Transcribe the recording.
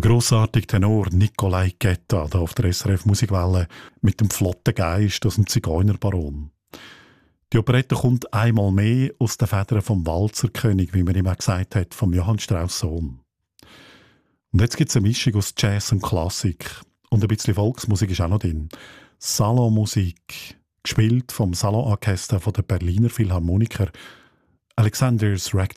grossartige Tenor Nicolai Getta, da auf der SRF Musikwelle mit dem flotten Geist aus dem Zigeunerbaron. Die Operette kommt einmal mehr aus den Federn vom Walzerkönig, wie man ihm auch gesagt hat, vom Johann Strauss Sohn. Und jetzt gibt es eine Mischung aus Jazz und Klassik. Und ein bisschen Volksmusik ist auch noch drin. Salonmusik, gespielt vom Salonorchester der Berliner Philharmoniker Alexander's Ragtime